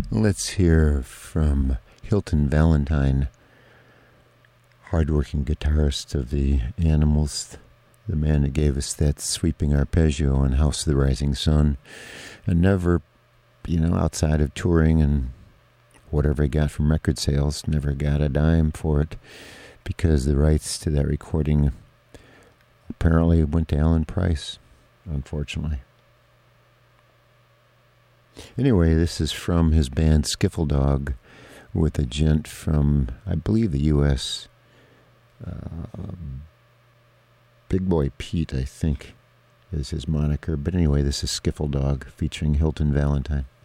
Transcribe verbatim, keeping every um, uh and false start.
Let's hear from Hilton Valentine, hardworking guitarist of the Animals, the man that gave us that sweeping arpeggio on House of the Rising Sun, and never, you know, outside of touring and whatever he got from record sales, never got a dime for it because the rights to that recording apparently went to Alan Price, unfortunately. Anyway, this is from his band Skiffle Dog with a gent from, I believe, the U S Uh, Big Boy Pete, I think, is his moniker. But anyway, this is Skiffle Dog featuring Hilton Valentine.